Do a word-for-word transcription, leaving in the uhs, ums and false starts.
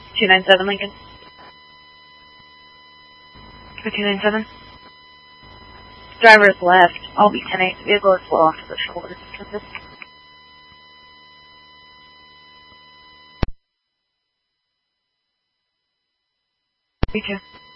two nine seven Lincoln. two nine seven. Driver is left. I'll be ten eight. Vehicle is well off to the shoulder. You too.